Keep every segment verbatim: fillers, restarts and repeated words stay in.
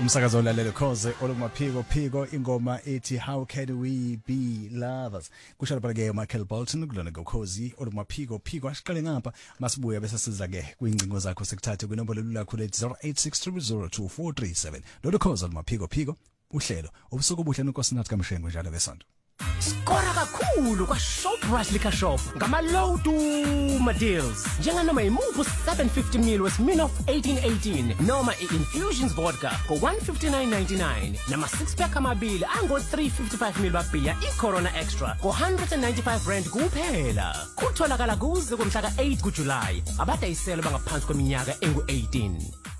Umsakazo olalele khoze olumaphiko phiko ingoma ethi How Can We Be Lovers kushalo phela Michael Bolton kulona ngokhozi olumaphiko phiko asiqale ngapha masibuya bese siza ke kwingcingo zakho sekuthathe kwinombolo lakho le zero eight six three zero two four three seven lolu khozi olumaphiko phiko uhlelo obusuku obuhle nonkosinathi kaMshengo njalo besonto. Skora kakhulu kwa Shoprite Liquor Shop ngama low to my deals njenganoma imuphu seven fifty milliliters Smirnoff eighteen eighteen noma i-Infusions vodka ko one fifty-nine ninety-nine nama six pack amabili ango three fifty-five milliliters babhiya iCorona Extra ko one ninety-five rand kuphela kutholakala kuze kumhla ka eight kuJuly abadayiselo bangaphansi kweminyaka engu eighteen.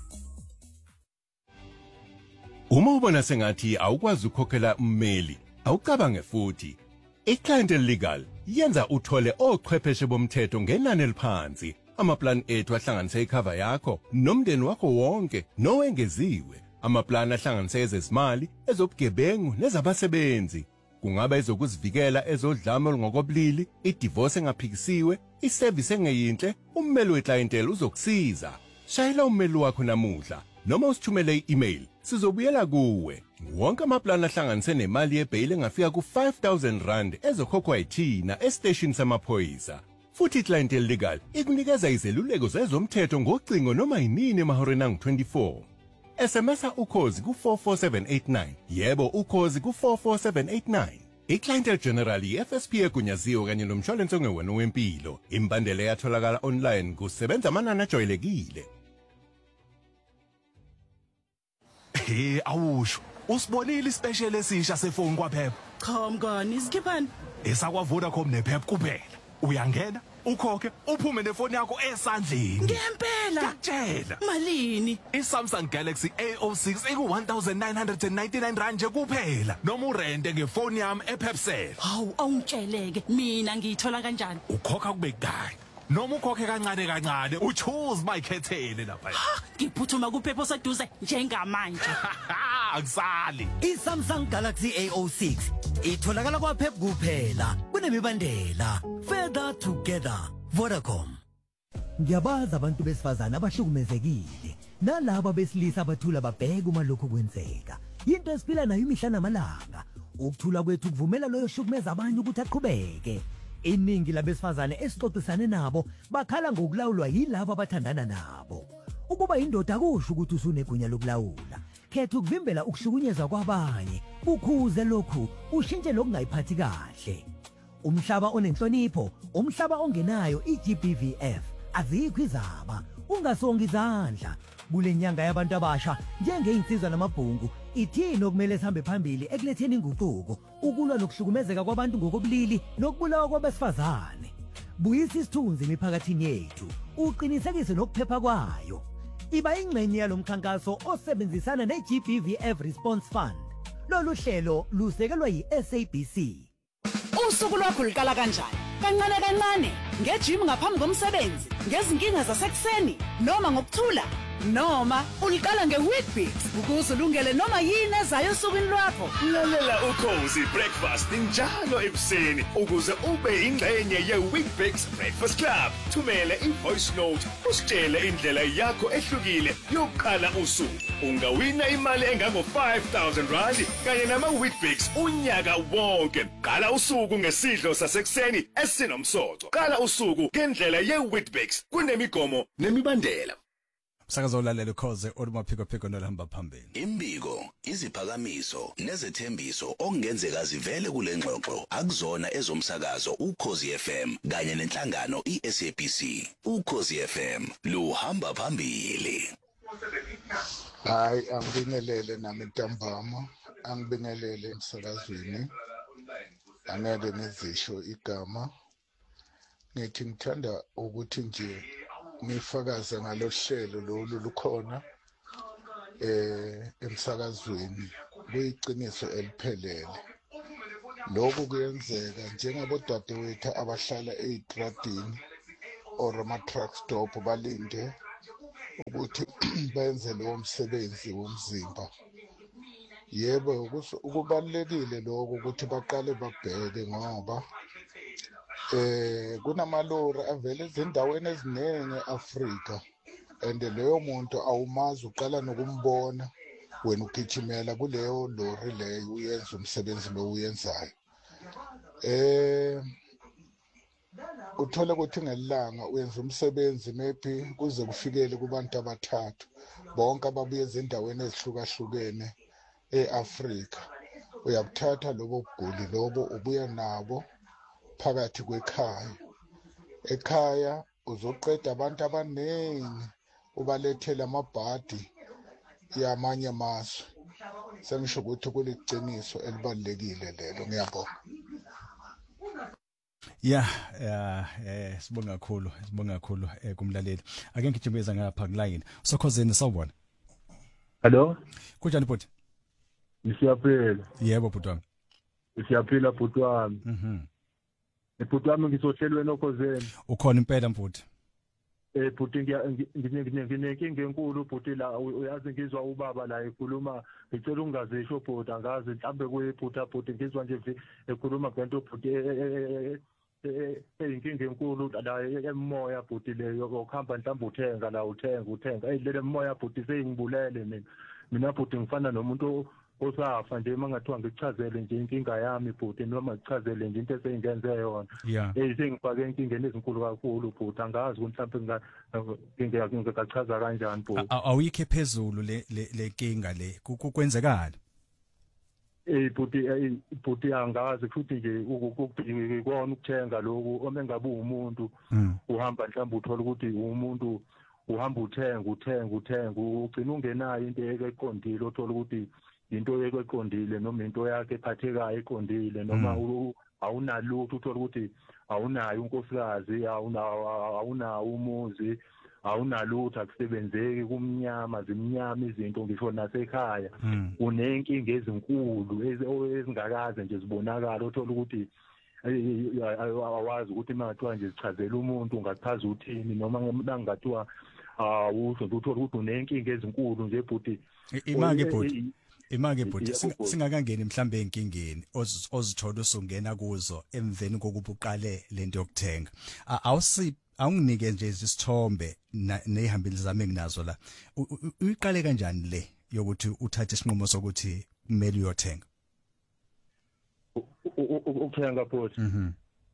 Uma ubona sengathi awukwazi ukukhokhela ummeli awucabange futhi iClientele Legal yenza uthole ochwepheshe bomthetho ngenani eliphansi amaplan ethu ahlanganise icover yakho nomndeni wakho wonke nowengeziwe amaplan ahlanganise ezezimali ezobugebengu nezabasebenzi kungaba ezokuzivikela ezodlame olungokobulili idivorce engaphikisiwe iservice engeyinhle ummeli weClientele uzokusiza shayela ummeli wakho namuhla noma usithumele i-email sizobuyela kuwe wonke amaplan ahlanganise nemali yebail engafika ku five thousand rand ezokhokhwa yithina estation samaphoyisa futhi iClientele Legal ikunikeza izeluleko zezomthetho ngocingo noma yinini emahoreni angu twenty-four. S M S ukhozi ku four four seven eight nine yebo ukhozi ku four four seven eight nine. iClientele General i-F S P egunyaziwe kanye nomshwalense ongewona wempilo imbandela yatholakala online kusebenza amanani ajwayelekile. Hey awusho usibonile ispecial esisha sefoni kwaPep cha mngani isikhiphani esakwa Vodacom nePep kuphela uyangena ukhokhe uphume nefoni yakho esandleni ngempela ngiyakutshela malini iSamsung Galaxy A zero six iku one thousand nine hundred ninety-nine rand nje kuphela noma urente ngefoni yami ePepcell hawu awungitsheleke mina ngiyithola kanjani ukhokha kube kudala noma ukhokhe kancane kancane uchoose mayikhethele lapha ngiphuthuma kuPep oseduze njengamanje akusali iSamsung Galaxy A zero six itholakala kwaPep kuphela kunemibandela further together Vodacom. Ngiyabaza abantu besifazana abahlukumezekile nalabo besilisa abathula babheka uma lokho kwenzeka into esiphila nayo imihla namalanga ukuthula kwethu kuvumela loyo hlukumeza abanye ukuthi aqhubeke. Iningi labesifazane esixoxisane nabo bakhala ngokulawulwa yilabo abathandana nabo. Ukuba indoda akusho ukuthi usunegunya lokulawula. Khetha ukuvimbela ukuhlukunyezwa kwabanye. Ukhuze lokhu ushintshe lokungayiphathi kahle. Umhlaba onenhlonipho, umhlaba ongenayo iG B V F. Azikho izaba. Ungasonga izandla. Kule nyanga yabantu abasha njengeinsizwa namabhungu ithini okumele sihambe phambili ekuletheni inguquko ukulwa nokuhlukumezeka kwabantu ngokobulili nokubulawa kwabesifazane. Buyisa isithunzi emiphakathini yethu uqinisekise nokuphepha kwayo. Iba ingxenye yalomkhankaso osebenzisana neG B V F Response Fund. Lolu hlelo lusekelwa yiS A B C. Usuku lwakho liqala kanjani? Kancane kancane, ngejim ngaphambi komsebenzi, ngezinkinga zasekuseni noma ngokuthula, noma uliqala ngeWheatBix ukuze ulungele noma yini ezayo esukwini lwakho. Lalela ukhozi breakfast njalo ekuseni ukuze ube ingxenye yeWheatBix Breakfast Club. Thumele ivoice note usitshele indlela yakho ehlukile yokuqala usuku. Ungawina imali engango five thousand rand kanye nama Weetbix unyaka wonke. Qala usuku ngesidlo sasekuseni esinomsoco. Qala usuku ngendlela yeWeetbix kunemigomo nemibandela. Umsakazo olalele khoze olumaphiko phiko nolahamba phambili. Imbiko, iziphakamiso nezethembiso okungenzeka zivele kule ngxoxo akuzona ezomsakazo uKhozi F M kanye nenhlangano iS A B C. uKhozi F M luhamba phambili. Hayi angibingelele nami ntambama angibingelele emsakazweni angeke ngizisho igama ngithi ngithanda ukuthi nje ngifakaze ngalohlelo lolu lukhona eh emsakazweni kuyiqiniso eliphelele lokhu kuyenzeka njengabo dadewethu abahlala ezitradini or ama truck stop balinde ukuthi benze lo msebenzi womzimba. Yebo ukubalekile lokho ukuthi baqale babheke ngoba eh kunamalori avele ezindaweni eziningi eAfrika and leyo muntu awumazi uqala nokumbona wena ugijimela kuleyo lori leyo uyenza umsebenzi lo uyenzayo. Eh uthola ukuthi ngelanga uyenza umsebenzi maybe kuze kufikele kubantu abathathu bonke ababuye ezindaweni ezihlukahlukene eAfrika. Uyabuthatha lobo buguli lobo ubuya nabo phakathi kwekhaya. Ekhaya uzoqeda abantu abaningi ubalethela amabhadi yamanye amazwe. Sengisho ukuthi kuliciniso elibalekile lelo. Ngiyabonga. Yeah, eh sibonga kakhulu, sibonga kakhulu eh kumlaleli. Ake ngijimeza ngapha kuline. Sokhozeni sawubona. Hello. Kunjani bhuti? Nisiyaphila. Yebo bhuti wami. Nisiyaphila bhuti wami. Mhm. Bhuti wami ngisohlelweni okhozeni. Ukhona impela bhuti. Eh bhuti nginenkinga enkulu bhuti la uyazi ngizwa ubaba la ekhuluma ngicela ungazisho bhuti angazi mhlambe kuyibhuta bhuti ngizwa nje ekhuluma ngento bhuti eyinkinga enkulu la emoya bhuti leyo okuhamba mhlambe uthenga la uthenga uthenga eyilele emoya bhuti seyingibulele mina mina bhuti ngifana nomuntu osafa nje mangathiwa ngichazele nje inkinga yami bhuti noma ngichazele nje into eseyingenze yona eh sengifake inkingeni ezinkulu kakhulu bhuti angazi ukuthi mhlambe ngingachaza kanjani bhuti. Awuyikhe phezulu le le nkinga le kwenzekani? Eh bhuti bhuti angazi futhi nje ukubona ukuthenga lokhu omengabe umuntu uhamba mhlawumbe uthola ukuthi umuntu uhamba uthenga uthenga uthenga ugcina ungenayo into eqondile othola ukuthi into eqondile noma into yakhe ephathekayo eqondile noma awunalutho uthola ukuthi awunayo unkosikazi awunawo umuzi awunalutho akusebenzeki kumnyama zimnyama izinto ngisho nasekhaya unenkinga ezinkulu ezingakaze nje zibonakala othola ukuthi awazi ukuthi mangathiwa nje sichazela umuntu ungachaza uthini noma nangathiwa awusho uthola ukuthi unenkinga ezinkulu nje bhuti imake bhuti imake bhuti singakangeni mhlambe enkingeni ozithola usungena kuzo emveni kokuba uqale lento yokuthenga awusi awunginike nje isithombe nehambile zami nginazo la uyiqale kanjani le yokuthi uthathe isinqumo sokuthi kumele uyothenga ukuthenga bhuti mhm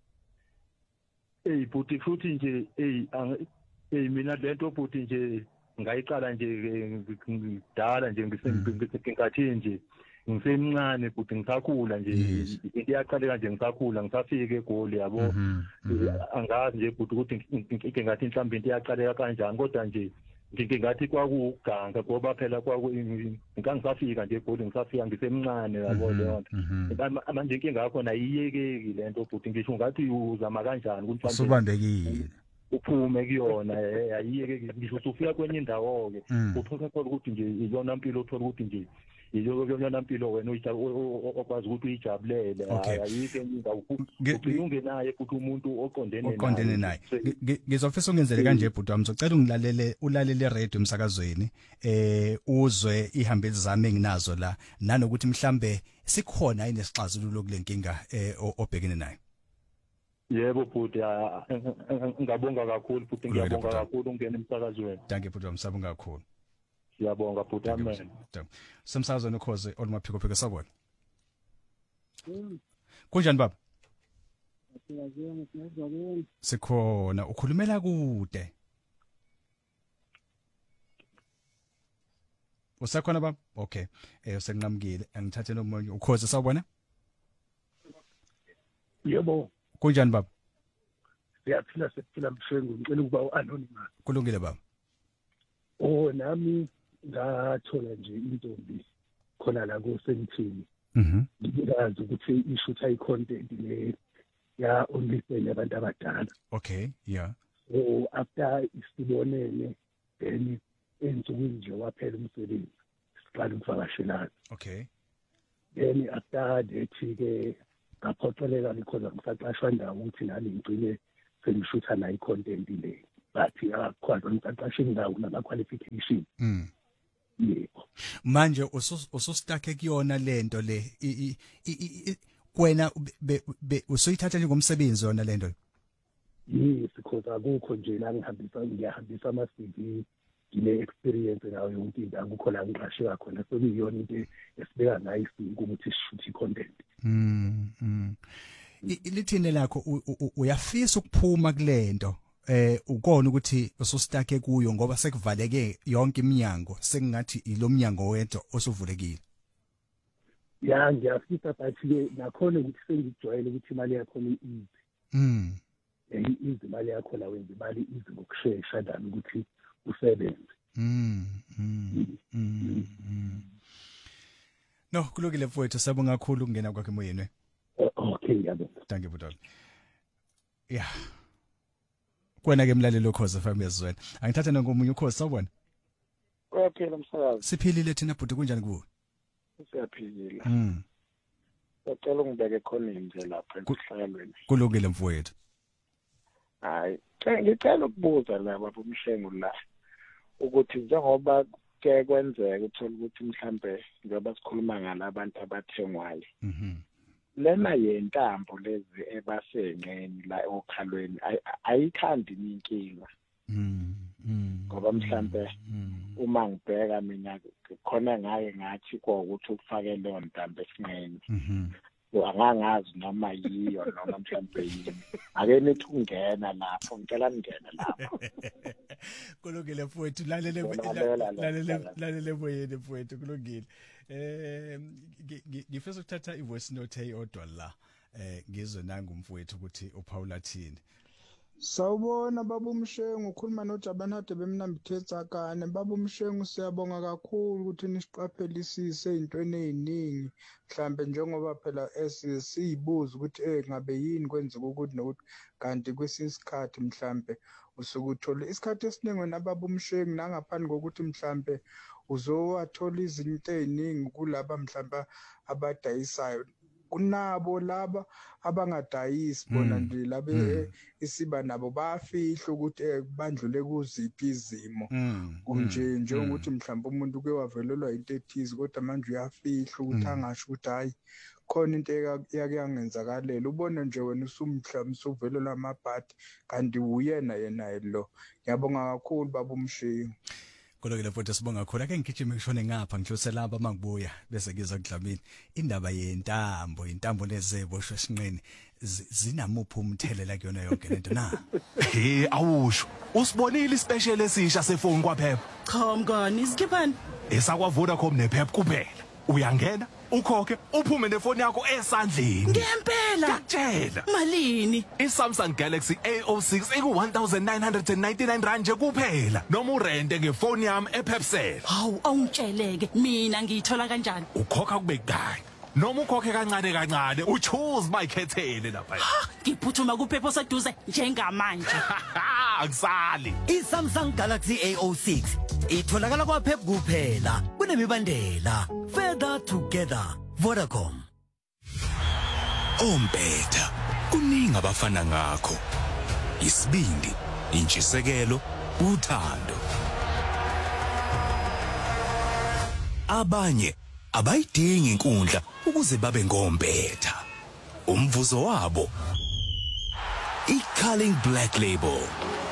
eh bhuti futhi nje eh eh mina lento bhuti nje ngayiqala nje ngidala nje ngisengathi nje ngisemncane bhuti ngisakhula nje into yaqaleka nje ngisakhula ngisafika eGoli yabo angazi nje bhuti ukuthi ngike ngathi mhlawumbe into yaqaleka kanjani kodwa nje ngike ngathi kwakuganga ngoba phela kwaku ngisafika nje eGoli ngisafika ngisemncane yabo lento manje inkinga yakho nayiyekeki lento bhuti ngisho ngathi uzama kanjani ukuthi mhlawumbe subandekile uphume kuyona ayiyeke ngisho usufika kwenye indawo ke uthola ukuthi nje iyona impilo uthola ukuthi nje iyona impilo wena okwazi ukuthi uyijabulele ayike indawo ungenaye futhi umuntu oqondene naye oqondene naye ngizofisa ungenzele kanje bhuti wami ngicela ungilalele ulalele radio emsakazweni eh uzwe ihambeli zami enginazo la nanokuthi mhlambe sikhona yini isixazululo kule nkinga obhekene nayo. Yebo bhuti ngabonga kakhulu futhi ngiyabonga kakhulu ungena emsakazweni. Thank you bhuti ngiyabonga kakhulu. Siyabonga bhuti amen. Semsakazweni ukhoze olumaphiko phiko sabona. Kunjani baba? Sikhona ukhulumela kude. Usakhona baba? Okay. Eh usenqamukile angithathe nomunye ukhoze sabona? Yebo. Kunjani baba? Siyaphila siphila mshengu ngicela ukuba uanonymous. Kulungile baba. Oh nami ngathola nje intombi khona la ku Sentini. Mhm. Ngikazi ukuthi ishutha icontent le ya only abantu abadala. Okay, yeah. So after isibonene then ensukwini nje waphela umsebenzi. Siqala ukuvakashelana. Okay. Then after that ke ngaphoqeleka because ngisaqashwa ndawo ukuthi nami ngicine sengishutha la icontent le but akwazi ngicaqashe indawo nama qualification. Mm. Yebo. Manje ususitake kuyona lento le kwena usuyithatha njengomsebenzi yona lento. Yes because akukho nje la ngihambisa ngiyahambisa ama C V ngile experience ngayo yonke into akukho la ngiqasheka khona so kuyiyona into esibeka ngayo isiko ukuthi sishuthe content. Mm. mm. Ilithini lakho uyafisa ukuphuma kulento eh ukona ukuthi ususitake kuyo ngoba sekuvaleke yonke iminyango sekungathi ilomnyango wethu osuvulekile. Ya ngiyafisa but ke nakhona ukuthi sengijwayele ukuthi imali yakho ni easy. Mm. Eh izimali yakho la wenza imali easy ngokusheshsha dani ukuthi usebenze. Mm. Mm. Mm. No kulungile mfowethu sabonga kakhulu ukungena kwakhe emoyeni. Okay yabo. Thank you Butol. Yeah. Kwena ke mlalelo Ukhozi F M yezweni. Angithatha ngomunye Ukhozi sawubona. Kuyaphila umsakazi. Siphilile thina bhuti kunjani kuwe? Siyaphila. Mm. Ngicela ungibeke khona nje lapha emhlalweni. Kulungile mfowethu. Hayi, ngicela ukubuza la baba umhlengu la ukuthi njengoba ke kwenzeka uthola ukuthi mhlambe njengoba sikhuluma ngalabantu abathengwayo. Mhm. Lena yentambo lezi ebasenqeni la okhalweni ayikhandi inkinga. Mhm. Ngoba mhlambe uma ngibheka mina khona ngaye ngathi ukuthi ukufake leyo ntambo esinqeni. Mhm. Angangazi noma yiyo noma mhlambe yini. Ake nithi ungena lapho ngicela ngene lapho. Kulungile mfowethu lalele lalele lalele boyeni mfowethu kulungile. Eh ngifisa ukuthatha ivoice note eyodwa la eh ngizwe nanga umfowethu ukuthi uPaula thini. Sawubona baba umshengu ukhuluma noJabanade bemnambithetha kane baba umshengu siyabonga kakhulu ukuthi nisiqaphelisise izintweni eziningi mhlambe njengoba phela esizibuza ukuthi eh ngabe yini kwenzeka ukuthi nokuthi kanti kwesisikhathi mhlambe usukuthola isikhathi esiningi nababa umshengu nangaphandle kokuthi mhlambe uzowathola izinto eziningi kulaba mhlambe abadayisayo kunabo laba abangadayisi bona nje labe isiba nabo bayafihla ukuthi bandlule kuziphi izimo kunje nje ukuthi mhlawumbe umuntu uke wavelelwa into ethize kodwa manje uyafihla ukuthi angasho ukuthi hayi khona into yake yangenzakalela ubone nje wena usumhlawumbe usuvelelwa amabhadi kanti uyena yena lo ngiyabonga kakhulu baba umshiyo. Kulungile futhi sibonga kakhulu ake ngigijime ngishone ngapha ngijose lapha mangibuya bese ngizwa kudlamini indaba yentambo intambo lezeboshwe esinqeni zinamuphi umthelela kuyona yonke lento na. Hey awusho usibonile ispecial esisha sefoni kwaphepha. Cha mngani isikhiphani Esakwa Vodacom nephep kuphela uyangena ukhokhe uphume nefoni yakho esandleni. Ngempela ngiyakutshela malini iSamsung Galaxy A zero six iku nineteen ninety-nine rand nje kuphela noma urente ngefoni yami ePepcell. Hawu awungitsheleke mina ngiyithola kanjani ukhokha kube kudala noma ukhokhe kancane kancane uchoose mayikhethele lapha. Ngiphuthuma kuphepho seduze njengamanje. Akusali iSamsung Galaxy A zero six itholakala kwaPep kuphela kunemibandela further together Vodacom. Ompetha kuningi abafana ngakho isibindi intshisekelo uthando abanye abayidingi inkundla ukuze babe ngompetha umvuzo wabo iCarling Black Label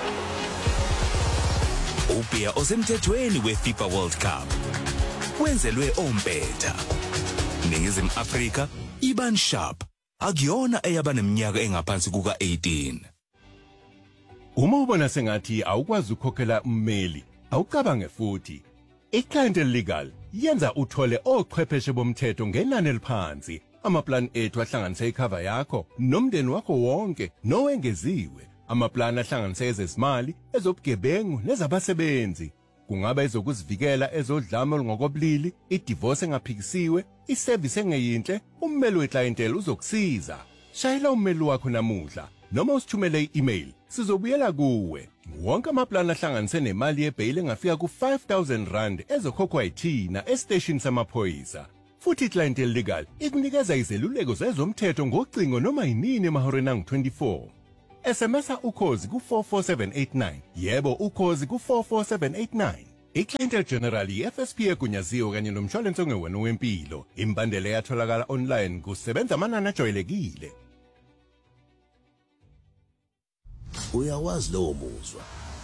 ubia osemthethweni weFIFA World Cup wenzelwe ompetha Ningizimu Afrika Iban Sharp akuyona eyabaneminyaka engaphansi kuka eighteen. Uma ubona sengathi awukwazi ukukhokhela ummeli awucabange futhi iClient Legal yenza uthole ochwepheshe bomthetho ngenani eliphansi amaplan ethu ahlanganisa icover yakho nomndeni wakho wonke nowengeziwe amaplan ahlanganisa ezezimali ezobugebengu nezabasebenzi kungaba ezokuzivikela ezodlame olungokobulili idivorce engaphikisiwe iservice engeyinhle ummeli weclientele uzokusiza shayela ummeli wakho namuhla noma usithumele i-email sizobuyela kuwe wonke amaplan ahlanganise nemali yebail engafika ku five thousand rand ezokhokhwa yithina estation samaphoyisa futhi iClient Legal ikunikeza izeluleko zezomthetho ngocingo noma yinini emahoreni angu twenty-four. S M S ukhozi ku four four seven eight nine yebo ukhozi ku four four seven eight nine. iClient General F S P egunyaziwe kanye nomshwalense ongewena wempilo imbandela yatholakala online kusebenza amanani ajwayelekile. Uyawazi lo muzwa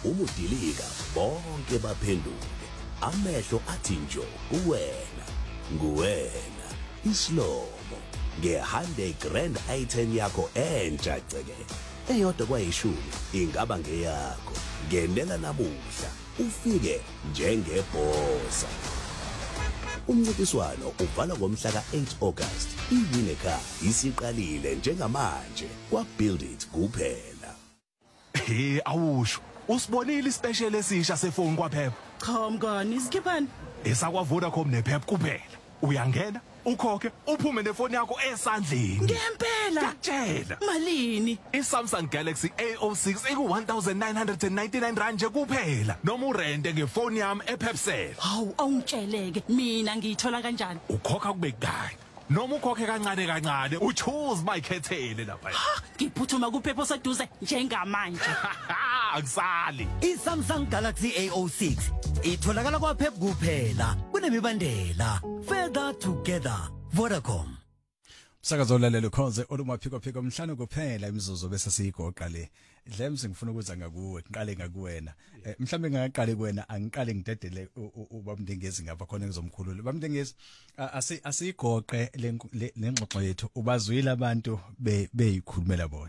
umudilika bonke baphenduke amehlo athi njo kuwena nguwena islomo nge-Hyundai Grand i ten yakho entsha ceke eyodwa kwayishumi ingaba ngeyakho ngenela namuhla ufike njengebhosa. Umncintiswano uvala ngomhla ka-eight August. iWinner isiqalile njengamanje kwa-Build It kuphela. Hey awusho usibonile ispecial esisha sefoni kwaPep. Cha mngani isikhiphani? Esakwa Vodacom nePep kuphela. Uyangena ukhokhe uphume nefoni yakho esandleni. Ngempela. Ngakutshela. Malini? iSamsung Galaxy A zero six iku one thousand nine hundred ninety-nine rand nje kuphela noma urente ngefoni yami ePepsel. Hawu awungitsheleke mina ngiyithola kanjani? Ukhokha kube kudala noma ukhokhe kancane kancane uchoose mayikhethele lapha. Ngiphuthuma kuPep seduze njengamanje. Akusali. iSamsung Galaxy A zero six itholakala kwaPep kuphela kunemibandela. Further together Vodacom. Sakazo lalelo khonze olumaphiko phiko mhlanu kuphela imizuzu bese siyigoqa le. Dlemse ngifuna ukuza ngakuwe ngiqale ngakuwena. Mhlambe ngaqale kuwena angiqale ngidedele ubamndengezi ngapha khona ngizomkhulula. Bamndengezi asi asigoqe lengxoxo yethu ubazwile abantu beyikhulumela bona.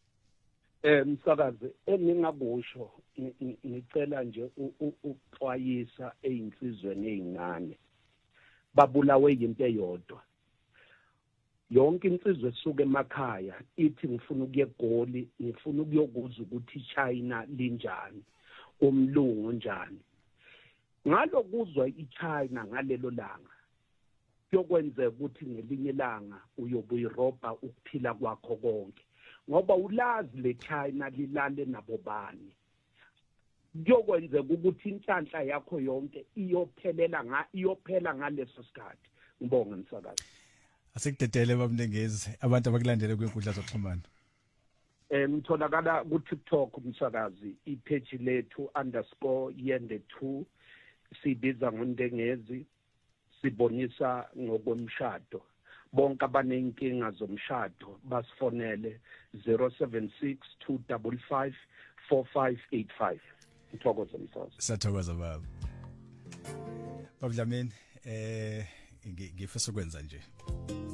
Eh msakazi engingakusho ngicela nje uxwayisa einsizweni ezincane babulawe into eyodwa. Yonke insizwe esuka emakhaya ithi ngifuna ukuye eGoli ngifuna ukuyokuza ukuthi iChina linjani umlungu njani. Ngalokuzwa iChina ngalelo langa yokwenza ukuthi ngelinye langa uyobuyiroba ukuphila kwakho konke ngoba ulazi leChina lilale nabo bani. Kuyokwenza ukuthi inhlanhla yakho yonke iyophelela nga iyophela ngaleso sikhathi. Ngibonge msakazi. Asikudedele bamndengezi abantu abakulandele kwinkundla zokuxhumana. Eh mtholakala ku TikTok umsakazi ipage lethu underscore yende two sibiza ngondengezi sibonisa ngokomshado. Bonke abanenkinga zomshado basifonele zero seven six two five five four five eight five. Ngithokoza msakazi. Sathokoza baba. Babudlamini eh ngifisa ukwenza nje.